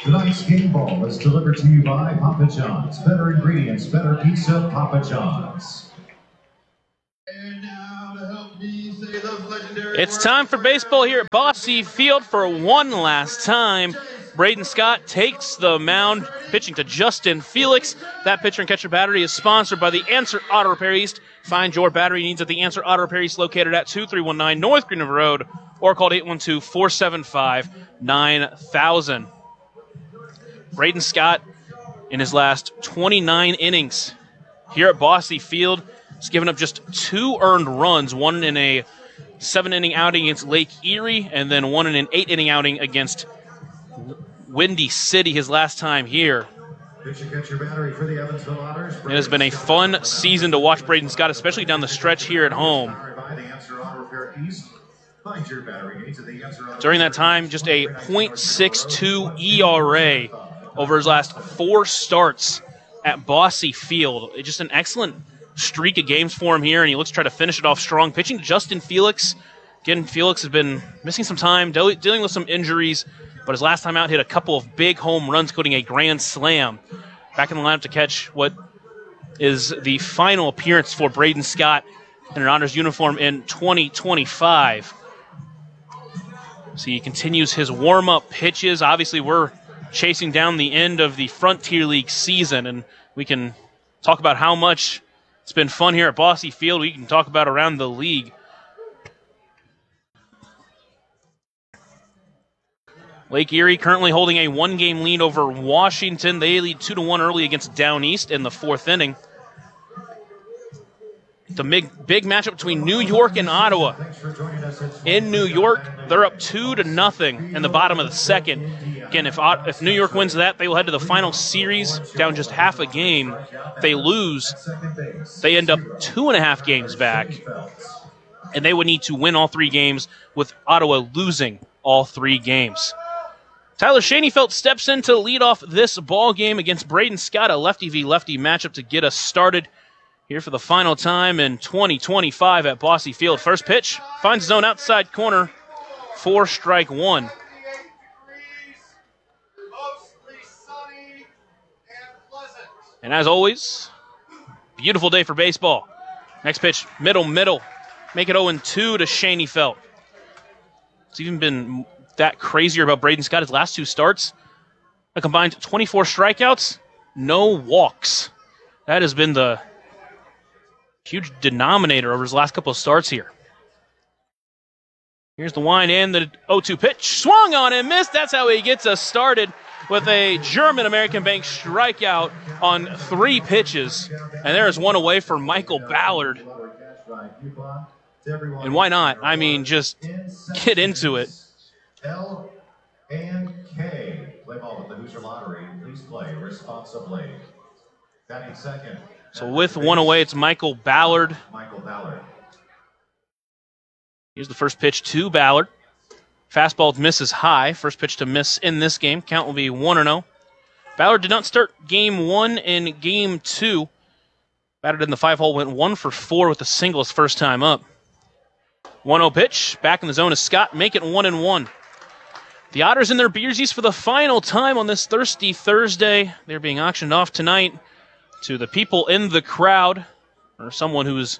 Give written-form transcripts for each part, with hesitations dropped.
Tonight's game ball is delivered to you by Papa John's. Better ingredients, better pizza, Papa John's. And now to help me say those legendary It's time for baseball here at Bosse Field for one last time. Braden Scott takes the mound, pitching to Justin Felix. That pitcher and catcher battery is sponsored by the Answer Auto Repair East. Find your battery needs at the Answer Auto Repair East, located at 2319 North Green River Road, or call 812-475-9000. Braden Scott, in his last 29 innings here at Bosse Field, has given up just 2 earned runs, one in a 7-inning outing against Lake Erie, and then one in an 8-inning outing against Windy City his last time here. It has been a fun season to watch Braden Scott, especially down the stretch here at home. During that time, just a .62 ERA over his last 4 starts at Bosse Field. It's just an excellent streak of games for him here, and he looks to try to finish it off strong. Pitching to Justin Felix. Again, Felix has been missing some time, dealing with some injuries, but his last time out hit a couple of big home runs, including a grand slam. Back in the lineup to catch what is the final appearance for Braden Scott in an honors uniform in 2025. So he continues his warm-up pitches. Obviously, we're chasing down the end of the Frontier League season, and we can talk about how much it's been fun here at Bosse Field. We can talk about around the league. Lake Erie currently holding a 1-game lead over Washington. They lead 2-1 early against Down East in the 4th inning. The big matchup between New York and Ottawa. In New York, they're up 2-0 in the bottom of the 2nd. Again, if New York wins that, they will head to the final series down just half a game. If they lose, they end up 2.5 games back. And they would need to win all 3 games, with Ottawa losing all 3 games. Tyler Schoenfeld steps in to lead off this ball game against Braden Scott, a lefty v lefty matchup to get us started here for the final time in 2025 at Bosse Field. First pitch finds his own outside corner for strike 1. And as always, beautiful day for baseball. Next pitch, middle. Make it 0-2 to Schoenfeld. It's even been that crazier about Braden Scott. His last 2 starts, a combined 24 strikeouts, no walks. That has been the huge denominator over his last couple of starts here. Here's the wind and the 0-2 pitch. Swung on and missed. That's how he gets us started with a German American Bank strikeout on 3 pitches. And there is one away for Michael Ballard. And why not? I mean, just get into it. L and K. Play ball with the Hoosier Lottery. Please play responsibly. Batting second. So with one away, it's Michael Ballard. Here's the first pitch to Ballard. Fastball misses high. First pitch to miss in this game. Count will be 1-0. Ballard did not start game 1 and game 2. Batted in the 5-hole, went 1 for 4 with a single his first time up. 1-0 pitch. Back in the zone is Scott. Make it 1-1. The Otters in their beers East for the final time on this thirsty Thursday. They're being auctioned off tonight to the people in the crowd, or someone who's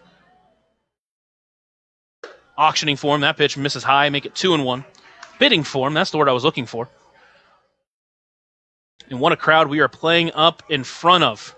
auctioning for him. That pitch misses high. Make it 2-1. Bidding for him. That's the word I was looking for. And what a crowd we are playing up in front of.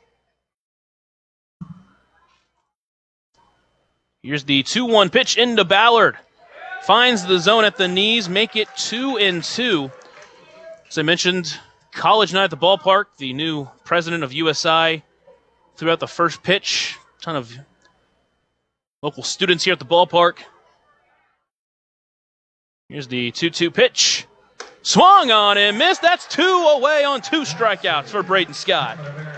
Here's the 2-1 pitch into Ballard. Finds the zone at the knees. Make it 2-2. As I mentioned, college night at the ballpark. The new president of USI threw out the first pitch. A ton of local students here at the ballpark. Here's the 2-2 pitch. Swung on and missed. That's 2 away on 2 strikeouts for Braden Scott.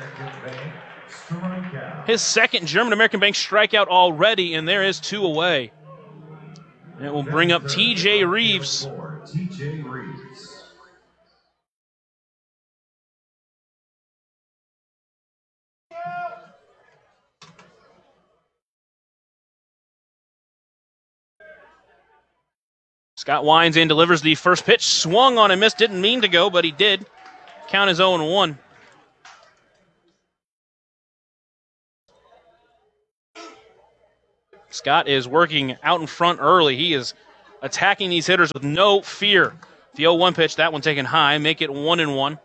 His second German American Bank strikeout already, and there is 2 away. And it will bring up T.J. Reeves. Scott winds in, delivers the first pitch. Swung on and missed. Didn't mean to go, but he did. Count is 0-1. Scott is working out in front early. He is attacking these hitters with no fear. The 0-1 pitch, that one taken high, make it 1-1.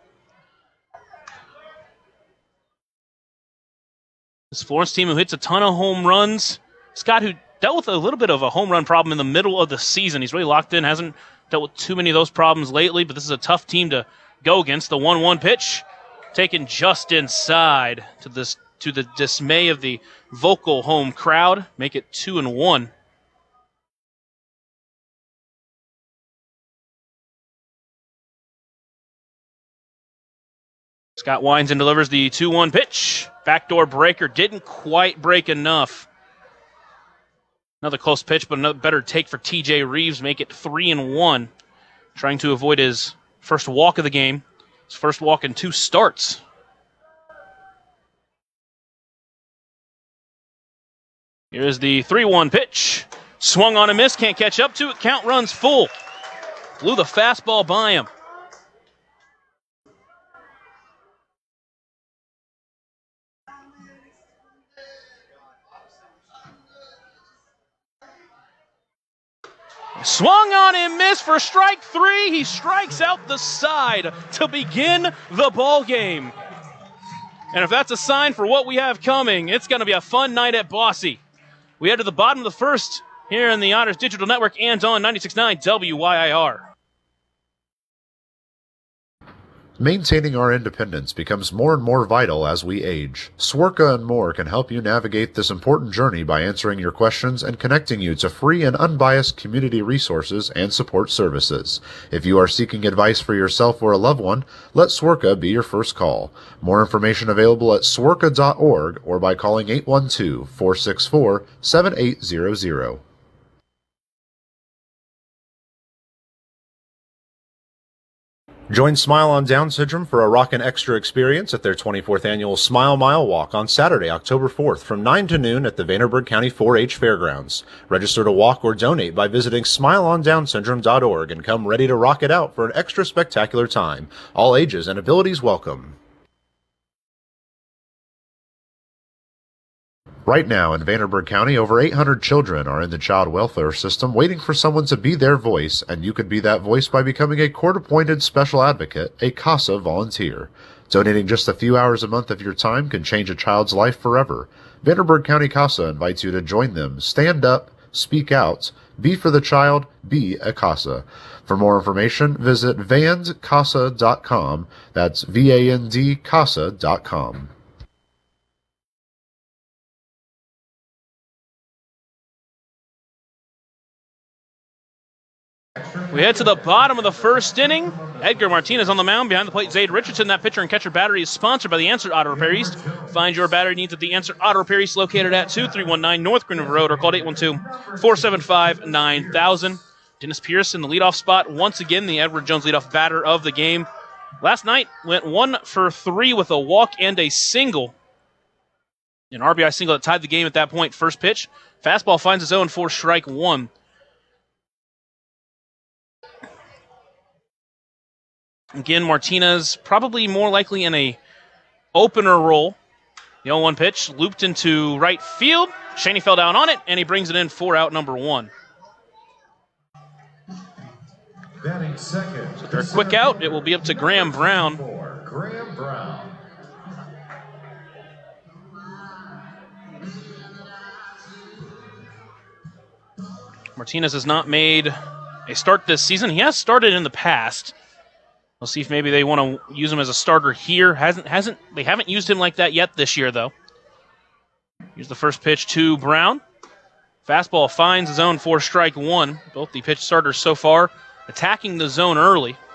This Florence team who hits a ton of home runs. Scott, who dealt with a little bit of a home run problem in the middle of the season. He's really locked in, hasn't dealt with too many of those problems lately, but this is a tough team to go against. The 1-1 pitch taken just inside to the dismay of the vocal home crowd. Make it 2-1. Scott winds and delivers the 2-1 pitch. Backdoor breaker didn't quite break enough. Another close pitch, but another better take for TJ Reeves. Make it 3-1. Trying to avoid his first walk of the game. His first walk in 2 starts. Here's the 3-1 pitch. Swung on and missed. Can't catch up to it. Count runs full. Blew the fastball by him. Swung on and missed for strike 3. He strikes out the side to begin the ball game. And if that's a sign for what we have coming, it's going to be a fun night at Bosse. We head to the bottom of the first here in the Otters Digital Network and on 96.9 WYIR. Maintaining our independence becomes more and more vital as we age. Swerka and More can help you navigate this important journey by answering your questions and connecting you to free and unbiased community resources and support services. If you are seeking advice for yourself or a loved one, let Swerka be your first call. More information available at swerka.org or by calling 812-464-7800. Join Smile on Down Syndrome for a rockin' extra experience at their 24th annual Smile Mile Walk on Saturday, October 4th from 9 to noon at the Vanderburgh County 4-H Fairgrounds. Register to walk or donate by visiting smileondownsyndrome.org and come ready to rock it out for an extra spectacular time. All ages and abilities welcome. Right now in Vanderburgh County, over 800 children are in the child welfare system waiting for someone to be their voice, and you could be that voice by becoming a court-appointed special advocate, a CASA volunteer. Donating just a few hours a month of your time can change a child's life forever. Vanderburgh County CASA invites you to join them. Stand up, speak out, be for the child, be a CASA. For more information, visit vandcasa.com. That's VAND-CASA.com. We head to the bottom of the first inning. Edgar Martinez on the mound. Behind the plate, Zade Richardson. That pitcher and catcher battery is sponsored by the Answer Auto Repair East. Find your battery needs at the Answer Auto Repair East, located at 2319 North Green River Road, or call 812-475-9000. Dennis Pearson, the leadoff spot. Once again, the Edward Jones leadoff batter of the game. Last night, went 1 for 3 with a walk and a single. An RBI single that tied the game at that point. First pitch. Fastball finds its 0-4, strike 1. Again, Martinez probably more likely in a opener role. The 0-1 pitch looped into right field. Shaney fell down on it, and he brings it in for out number 1. Batting second. So for a quick out, it will be up to Graham Brown. Graham Brown. Martinez has not made a start this season. He has started in the past. We'll see if maybe they want to use him as a starter here. They haven't used him like that yet this year, though. Here's the first pitch to Brown. Fastball finds the zone for strike 1. Both the pitch starters so far attacking the zone early.